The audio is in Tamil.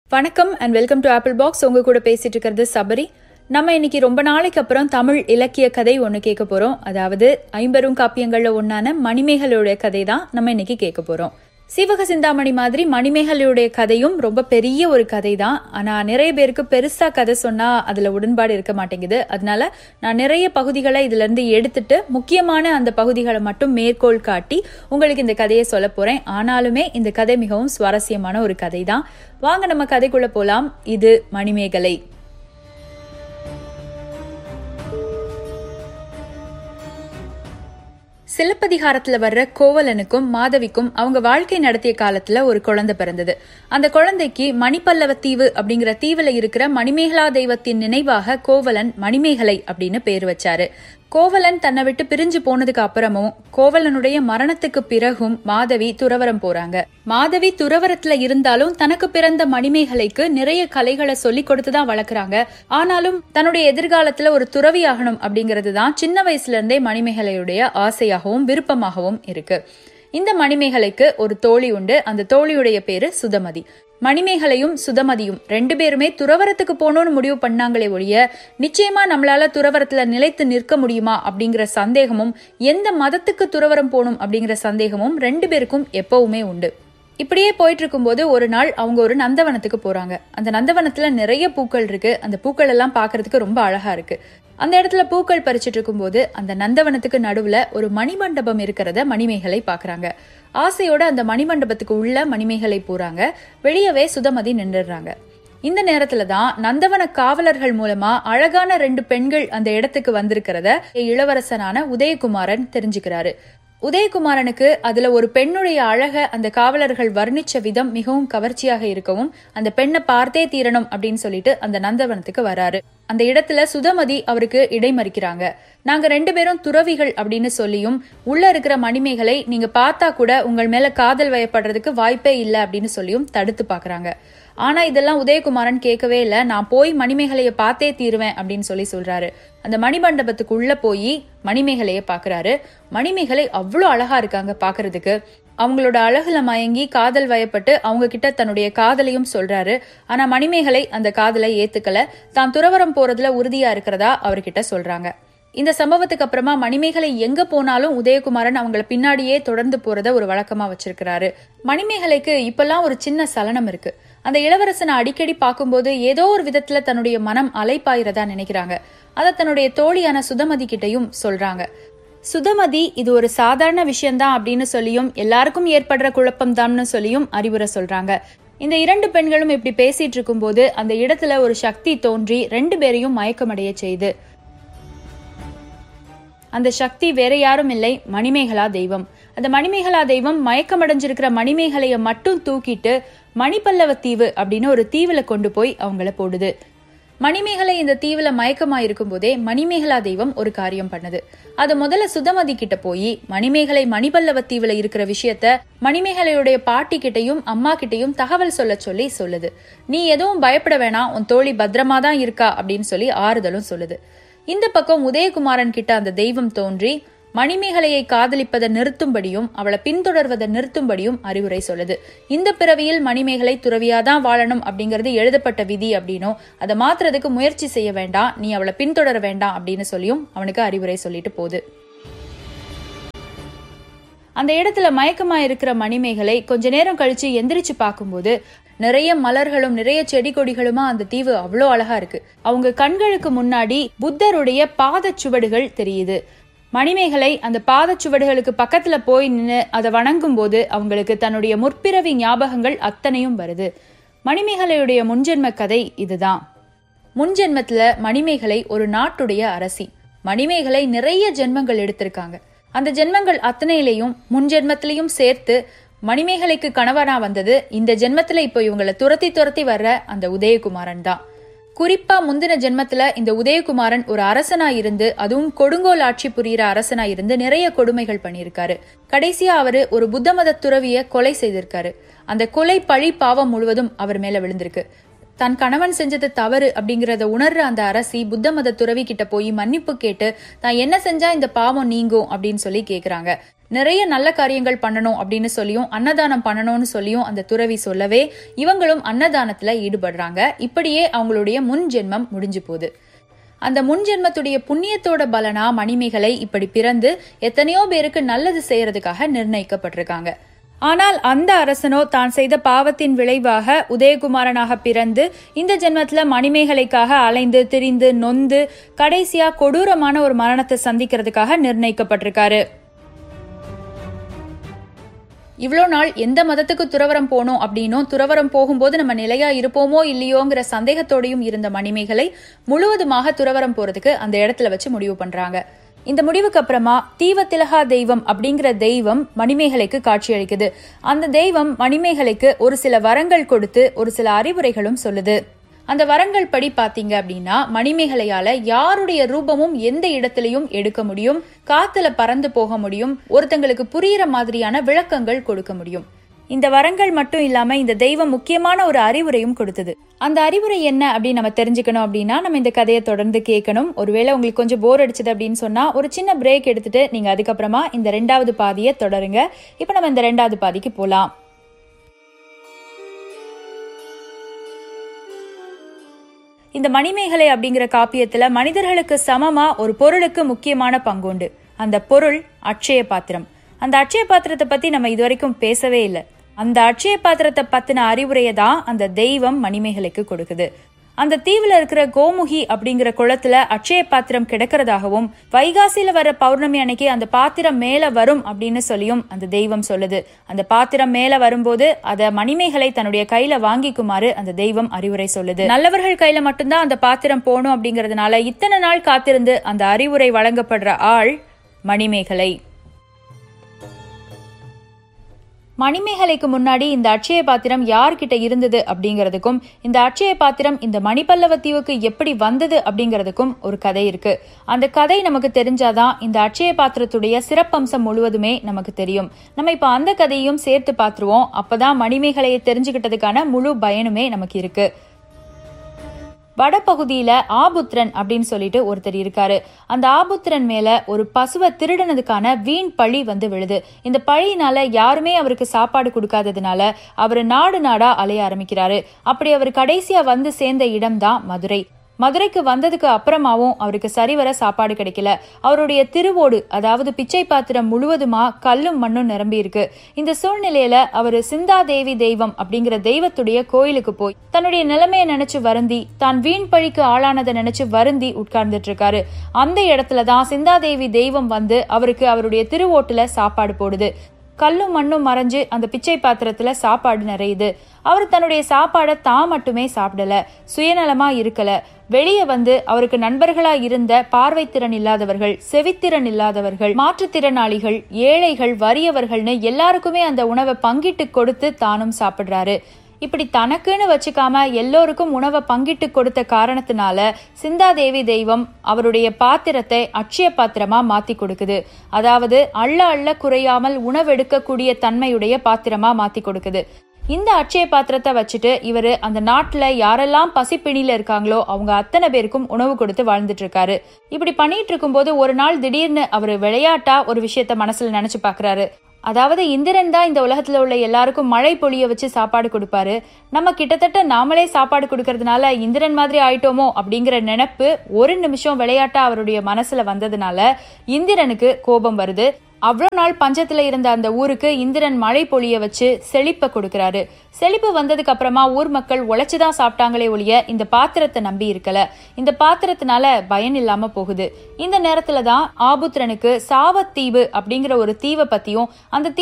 வணக்கம் and welcome to apple box. உங்க கூட பேசிட்டு இருக்கிறது சபரி. நம்ம இன்னைக்கு ரொம்ப நாளைக்கு அப்புறம் தமிழ் இலக்கிய கதை ஒன்று கேட்க போறோம். அதாவது 50 காப்பியங்கள்ல ஒன்னான மணிமேகலையுடைய கதை தான் நம்ம இன்னைக்கு கேட்க போறோம். சீவக சிந்தாமணி மாதிரி மணிமேகலையுடைய கதையும் ரொம்ப பெரிய ஒரு கதை தான். ஆனா நிறைய பேருக்கு பெருசா கதை சொன்னா அதுல உடன்பாடு இருக்க மாட்டேங்குது. அதனால நான் நிறைய பகுதிகளை இதுல இருந்து எடுத்துட்டு முக்கியமான அந்த பகுதிகளை மட்டும் மேற்கோள் காட்டி உங்களுக்கு இந்த கதையை சொல்ல போறேன். ஆனாலுமே இந்த கதை மிகவும் சுவாரஸ்யமான ஒரு கதை தான். வாங்க நம்ம கதைக்குள்ள போலாம். இது மணிமேகலை. சிலப்பதிகாரத்துல வர்ற கோவலனுக்கும் மாதவிக்கும் அவங்க வாழ்க்கை நடத்திய காலத்துல ஒரு குழந்தை பிறந்தது. அந்த குழந்தைக்கு மணிப்பல்லவ தீவு அப்படிங்கிற தீவுல இருக்கிற மணிமேகலா தெய்வத்தின் நினைவாக கோவலன் மணிமேகலை அப்படின்னு பேர் வச்சாரு. கோவலன் தன்னை விட்டு பிரிஞ்சு போனதுக்கு அப்புறமும் கோவலனுடைய மரணத்துக்கு பிறகும் மாதவி துறவரம் போறாங்க. மாதவி துறவரத்துல இருந்தாலும் தனக்கு பிறந்த மணிமேகலைக்கு நிறைய கலைகளை சொல்லி கொடுத்துதான் வளர்க்குறாங்க. ஆனாலும் தன்னுடைய எதிர்காலத்துல ஒரு துறவி ஆகணும் அப்படிங்கிறது தான் சின்ன வயசுல இருந்தே மணிமேகலையுடைய ஆசையாகவும் விருப்பமாகவும் இருக்கு. இந்த மணிமேகலைக்கு ஒரு தோழி உண்டு. அந்த தோழியுடைய பேரு சுதமதி. மணிமேகலையும் சுதமதியும் 2 பேருமே துறவரத்துக்கு போகணும்னு முடிவு பண்ணாங்களே ஒழிய நிச்சயமா நம்மளால துறவரத்துல நிலைத்து நிற்க முடியுமா அப்படிங்கிற சந்தேகமும், எந்த மதத்துக்கு துறவரம் போகணும் அப்படிங்கிற சந்தேகமும் 2 பேருக்கும் எப்பவுமே உண்டு. இப்படியே போயிட்டு இருக்கும்போது ஒரு நாள் அவங்க ஒரு நந்தவனத்துக்கு போறாங்க. அந்த நந்தவனத்துல நிறைய பூக்கள் இருக்கு. அந்த பூக்கள் எல்லாம் பாக்குறதுக்கு ரொம்ப அழகா இருக்கு. அந்த இடத்துல பூக்கள் பறிச்சிட்டு இருக்கும்போது அந்த நந்தவனத்துக்கு நடுவுல ஒரு மணிமண்டபம் இருக்கிறத மணிமேகலை பாக்குறாங்க. ஆசையோட அந்த மணிமண்டபத்துக்கு உள்ள மணிமேகலை போறாங்க. வெளியவே சுதமதி நின்றுறாங்க. இந்த நேரத்துலதான் நந்தவன காவலர்கள் மூலமா அழகான 2 பெண்கள் அந்த இடத்துக்கு வந்திருக்கிறத இளவரசனான உதயகுமாரன் தெரிஞ்சுக்கிறாரு. உதயகுமாரனுக்கு அதுல ஒரு பெண்ணுடைய அழக அந்த காவலர்கள் வர்ணிச்ச விதம் மிகவும் கவர்ச்சியாக இருக்கவும் அந்த பெண்ணை பார்த்தே தீரணும் அப்படின்னு சொல்லிட்டு அந்த நந்தவனத்துக்கு வராரு. அந்த இடத்துல சுதமதி அவருக்கு இடைமறிக்கிறாங்க. நாங்க 2 பேரும் துறவிகள் அப்படின்னு சொல்லியும், உள்ள இருக்கிற மணிமேகலை நீங்க பார்த்தா கூட உங்கள் மேல காதல் வயப்படுறதுக்கு வாய்ப்பே இல்லை அப்படின்னு சொல்லியும் தடுத்து பாக்குறாங்க. ஆனா இதெல்லாம் உதயகுமாரன் கேட்கவே இல்லை. நான் போய் மணிமேகலைய பார்த்தே தீருவேன் அப்படின்னு சொல்றாரு. அந்த மணிமண்டபத்துக்கு உள்ள போய் மணிமேகலைய பாக்குறாரு. மணிமேகலை அவ்வளவு அழகா இருக்காங்க பாக்குறதுக்கு. அவங்களோட அழகுல மயங்கி காதல் வயப்பட்டு அவங்க கிட்ட தன்னுடைய காதலையும் சொல்றாரு. ஆனா மணிமேகலை அந்த காதலை ஏத்துக்கல. தான் துறவரம் போறதுல உறுதியா இருக்கிறதா அவர்கிட்ட சொல்றாங்க. இந்த சம்பவத்துக்கு அப்புறமா மணிமேகலை எங்க போனாலும் உதயகுமாரன் அவங்கள பின்னாடியே தொடர்ந்து போறத ஒரு வழக்கமா வச்சிருக்கிறாரு. மணிமேகலைக்கு இப்பெல்லாம் ஒரு சின்ன சலனம் இருக்கு. அந்த இளவரசனை அடிக்கடி பார்க்கும்போது ஏதோ ஒரு விதத்துல தன்னுடைய மனம் அலைப்பாயிரதா நினைக்கிறாங்க. அத தன்னுடைய தோழியான சுதமதி கிட்டையும் சொல்றாங்க. சுதமதி இது ஒரு சாதாரண விஷயம்தான் அப்படின்னு சொல்லியும், எல்லாருக்கும் ஏற்படுற குழப்பம் தான்னு சொல்லியும் அறிவுரை சொல்றாங்க. இந்த 2 பெண்களும் இப்படி பேசிட்டு இருக்கும் போது அந்த இடத்துல ஒரு சக்தி தோன்றி 2 பேரையும் மயக்கமடைய செய்து. அந்த சக்தி வேற யாரும் இல்லை, மணிமேகலா தெய்வம். அந்த மணிமேகலா தெய்வம் மயக்கமடைஞ்சிருக்கிற மணிமேகலைய மட்டும் தூக்கிட்டு மணிப்பல்லவ தீவு அப்படின்னு ஒரு தீவுல கொண்டு போய் அவங்கள போடுது. மணிமேகலை இந்த தீவுல மயக்கமா இருக்கும் போதே மணிமேகலா தெய்வம் ஒரு காரியம் பண்ணுது. அது முதல்ல சுதமதி கிட்ட போய் மணிமேகலை மணிப்பல்லவ தீவுல இருக்கிற விஷயத்த மணிமேகலையுடைய பாட்டி கிட்டையும் அம்மா கிட்டையும் தகவல் சொல்லுது. நீ எதுவும் பயப்பட வேணாம், உன் தோழி பத்திரமா தான் இருக்கா அப்படின்னு சொல்லி ஆறுதலும் சொல்லுது. இந்த பக்கம் உதயகுமாரன் கிட்ட அந்த தெய்வம் தோன்றி மணிமேகலையை காதலிப்பதை நிறுத்தும்படியும் அவளை பின்தொடர்வதை நிறுத்தும்படியும் அறிவுரை சொல்லுது. இந்த பிறவியில் மணிமேகலை துறவியாதான் வாழணும் அப்படிங்கிறது எழுதப்பட்ட விதி அப்படின்னும், அதை மாத்துறதுக்கு முயற்சி செய்ய வேண்டாம், நீ அவளை பின்தொடர வேண்டாம் அப்படின்னு சொல்லியும் அவனுக்கு அறிவுரை சொல்லிட்டு போகுது. அந்த இடத்துல மயக்கமா இருக்கிற மணிமேகலை கொஞ்ச நேரம் கழிச்சு எந்திரிச்சு பார்க்கும்போது நிறைய மலர்களும் நிறைய செடி கொடிகளுமா அந்த தீவு அவ்வளோ அழகா இருக்கு. அவங்க கண்களுக்கு முன்னாடி புத்தருடைய பாதச்சுவடுகள் தெரியுது. மணிமேகலை அந்த பாதச்சுவடுகளுக்கு பக்கத்துல போய் நின்று அதை வணங்கும் போது அவங்களுக்கு தன்னுடைய முற்பிறவி ஞாபகங்கள் அத்தனையும் வருது. மணிமேகலையுடைய முன்ஜென்ம கதை இதுதான். முன்ஜென்மத்துல மணிமேகலை ஒரு நாட்டுடைய அரசி. மணிமேகலை நிறைய ஜென்மங்கள் எடுத்திருக்காங்க. அந்த ஜென்மங்கள் அத்தனையிலையும் முன்ஜென்மத்திலையும் சேர்த்து மணிமேகலைக்கு கணவனா வந்தது இந்த ஜென்மத்துல இப்போ இவங்களை துரத்தி வர்ற அந்த உதயகுமாரன் தான். குறிப்பா முந்தின ஜென்மத்துல இந்த உதயகுமாரன் ஒரு அரசனா இருந்து, அதுவும் கொடுங்கோல் ஆட்சி புரியிற அரசனா இருந்து நிறைய கொடுமைகள் பண்ணியிருக்காரு. கடைசியா அவரு ஒரு புத்த மத துறவிய கொலை செய்திருக்காரு. அந்த கொலை பழி பாவம் முழுவதும் அவர் மேல விழுந்திருக்கு. தன் கணவன் செஞ்சது தவறு அப்படிங்கறத உணர்ற அந்த அரசி புத்த மத துறவி கிட்ட போய் மன்னிப்பு கேட்டு தான் என்ன செஞ்சா இந்த பாவம் நீங்கும் அப்படின்னு சொல்லி கேக்குறாங்க. நிறைய நல்ல காரியங்கள் பண்ணணும் அப்படின்னு சொல்லியும் அன்னதானம் பண்ணணும்னு சொல்லியும் அந்த துறவி சொல்லவே இவங்களும் அன்னதானத்துல ஈடுபடுறாங்க. இப்படியே அவங்களுடைய முன் ஜென்மம் முடிஞ்சு போகுது. அந்த முன் ஜென்மத்துடைய புண்ணியத்தோட பலனா மணிமேகலை இப்படி பிறந்து எத்தனையோ பேருக்கு நல்லது செய்யறதுக்காக நிர்ணயிக்கப்பட்டிருக்காங்க. ஆனால் அந்த அரசனோ தான் செய்த பாவத்தின் விளைவாக உதயகுமாரனாக பிறந்து இந்த ஜென்மத்துல மணிமேகலைக்காக அலைந்து திரிந்து நொந்து கடைசியா கொடூரமான ஒரு மரணத்தை சந்திக்கிறதுக்காக நிர்ணயிக்கப்பட்டிருக்காரு. இவ்வளோ நாள் எந்த மதத்துக்கு துறவரம் போனோம் அப்படின்னும் துறவரம் போகும்போது நம்ம நிலையா இருப்போமோ இல்லையோங்கிற சந்தேகத்தோடையும் இருந்த மணிமேகலை முழுவதுமாக துறவரம் போறதுக்கு அந்த இடத்துல வச்சு முடிவு பண்றாங்க. இந்த முடிவுக்கு அப்புறமா தீவத்திலகா தெய்வம் அப்படிங்கிற தெய்வம் மணிமேகலைக்கு காட்சி அளிக்குது. அந்த தெய்வம் மணிமேகலைக்கு ஒரு சில வரங்கள் கொடுத்து ஒரு சில அறிவுரைகளும் சொல்லுது. அந்த வரங்கள் படி பாத்தீங்க அப்படின்னா மணிமேகலையால யாருடைய ரூபமும் எந்த இடத்திலையும் எடுக்க முடியும், காத்துல பறந்து போக முடியும், ஒருத்தங்களுக்கு புரியுற மாதிரியான விளக்கங்கள் கொடுக்க முடியும். இந்த வரங்கள் மட்டும் இல்லாம இந்த தெய்வம் முக்கியமான ஒரு அறிவுரையும் கொடுத்தது. அந்த அறிவுரை என்ன அப்படின்னு நம்ம தெரிஞ்சுக்கணும் அப்படின்னா நம்ம இந்த கதையை தொடர்ந்து கேட்கணும். ஒருவேளை உங்களுக்கு கொஞ்சம் போர் அடிச்சது அப்படின்னு சொன்னா ஒரு சின்ன பிரேக் எடுத்துட்டு நீங்க அதுக்கப்புறமா இந்த 2வது பாதியை தொடருங்க. இப்ப நம்ம இந்த 2வது பாதிக்கு போலாம். இந்த மணிமேகலை அப்படிங்கிற காப்பியத்துல மனிதர்களுக்கு சமமா ஒரு பொருளுக்கு முக்கியமான பங்குண்டு. அந்த பொருள் அட்சய பாத்திரம். அந்த அட்சய பாத்திரத்தை பத்தி நம்ம இதுவரைக்கும் பேசவே இல்லை. அந்த அட்சய பாத்திரத்தை பத்தின அறிவுரையை தான் அந்த தெய்வம் மணிமேகலைக்கு கொடுக்குது. அந்த தீவுல இருக்கிற கோமுகி அப்படிங்கிற குளத்துல அட்சய பாத்திரம் கிடக்கிறதாகவும் வைகாசியில வர பௌர்ணமி அன்னைக்கு அந்த பாத்திரம் மேல வரும் அப்படின்னு சொல்லியும் அந்த தெய்வம் சொல்லுது. அந்த பாத்திரம் மேல வரும்போது அத மணிமேகலை தன்னுடைய கையில வாங்கிக்குமாறு அந்த தெய்வம் அறிவுரை சொல்லுது. நல்லவர்கள் கையில மட்டும்தான் அந்த பாத்திரம் போகணும் அப்படிங்கறதுனால இத்தனை நாள் காத்திருந்து அந்த அறிவுரை வழங்கப்படுற ஆள் மணிமேகலை. மணிமேகலைக்கு முன்னாடி இந்த அட்சய பாத்திரம் யார்கிட்ட இருந்தது அப்படிங்கறதுக்கும் இந்த அட்சய பாத்திரம் இந்த மணிப்பல்லவ தீவுக்கு எப்படி வந்தது அப்படிங்கறதுக்கும் ஒரு கதை இருக்கு. அந்த கதை நமக்கு தெரிஞ்சாதான் இந்த அட்சய பாத்திரத்துடைய சிறப்பம்சம் முழுவதுமே நமக்கு தெரியும். நம்ம இப்ப அந்த கதையும் சேர்த்து பாத்துருவோம். அப்பதான் மணிமேகலையை தெரிஞ்சுக்கிட்டதுக்கான முழு பயனுமே நமக்கு இருக்கு. வடபகுதியில ஆபுத்திரன் அப்படின்னு சொல்லிட்டு ஒருத்தர் இருக்காரு. அந்த ஆபுத்திரன் மேல ஒரு பசுவை திருடனதுக்கான வீண் பழி வந்து விழுது. இந்த பழியினால யாருமே அவருக்கு சாப்பாடு கொடுக்காததுனால அவரு நாடு நாடா அலைய ஆரம்பிக்கிறாரு. அப்படி அவர் கடைசியா வந்து சேர்ந்த இடம் தான் மதுரை. மதுரைக்கு வந்ததுக்கு அப்புறமாவும் அவருக்கு சரிவர சாப்பாடு கிடைக்கல. அவருடைய திருவோடு அதாவது பிச்சை பாத்திரம் முழுவதுமா கல்லும் மண்ணும் நிரம்பி இருக்கு. இந்த சூழ்நிலையில அவரு சிந்தாதேவி தெய்வம் அப்படிங்கிற தெய்வத்துடைய கோயிலுக்கு போய் தன்னுடைய நிலைமையை நினைச்சு வருந்தி தான் வீண் பழிக்கு ஆளானதை நினைச்சு வருந்தி உட்கார்ந்துட்டு இருக்காரு. அந்த இடத்துலதான் சிந்தாதேவி தெய்வம் வந்து அவருக்கு அவருடைய திருவோட்டுல சாப்பாடு போடுது. கல்லும் மண்ணும் மறைஞ்சு அந்த பிச்சை பாத்திரத்துல சாப்பாடு நிறையுது. அவர் தன்னுடைய சாப்பாடை தான் மட்டுமே சாப்பிடல, சுயநலமா இருக்கல. வெளியே வந்து அவருக்கு நண்பர்களா இருந்த பார்வைத்திறன் இல்லாதவர்கள், செவித்திறன் இல்லாதவர்கள், மாற்றுத்திறனாளிகள், ஏழைகள், வறியவர்கள்னு எல்லாருக்குமே அந்த உணவை பங்கிட்டு கொடுத்து தானும் சாப்பிடுறாரு. இப்படி தனக்குன்னு வச்சுக்காம எல்லோருக்கும் உணவை பங்கிட்டு கொடுத்த காரணத்தினால சிந்தாதேவி தெய்வம் அவருடைய பாத்திரத்தை அட்சய பாத்திரமா மாத்தி கொடுக்குது. அதாவது அள்ள அள்ள குறையாமல் உணவெடுக்கக்கூடிய தன்மையுடைய பாத்திரமா மாத்தி கொடுக்குது. இந்த அட்சய பாத்திரத்தை வச்சுட்டு இவரு அந்த நாட்டுல யாரெல்லாம் பசிப்பிணியில இருக்காங்களோ அவங்க அத்தனை பேருக்கும் உணவு கொடுத்து வாழ்ந்துட்டு இருக்காரு. இப்படி பண்ணிட்டு இருக்கும் போது ஒரு நாள் திடீர்னு அவரு விளையாட்டா ஒரு விஷயத்த மனசுல நினைச்சு பாக்குறாரு. அதாவது இந்திரன் தான் இந்த உலகத்துல உள்ள எல்லாருக்கும் மழை பொழிய வச்சு சாப்பாடு கொடுப்பாரு. நம்ம கிட்டத்தட்ட நாமளே சாப்பாடு கொடுக்கறதுனால இந்திரன் மாதிரி ஆயிட்டோமோ அப்படிங்கிற நினைப்பு ஒரு நிமிஷம் விளையாட்டா அவருடைய மனசுல வந்ததுனால இந்திரனுக்கு கோபம் வருது. அவ்வளவு நாள் பஞ்சத்துல இருந்த அந்த ஊருக்கு இந்திரன் மழை பொழிய வச்சு செழிப்பை கொடுக்கிறாரு. செழிப்பு வந்ததுக்கு அப்புறமா ஊர் மக்கள் உழைச்சுதான் சாப்பிட்டாங்களே ஒழிய இந்த பாத்திரத்தை நம்பி இருக்கல. இந்த பாத்திரத்தினால பயன் இல்லாம போகுது. இந்த நேரத்துலதான் ஆபுத்திரனுக்கு சாவத்தீவு அப்படிங்கிற ஒரு தீவை பத்தியும் அந்த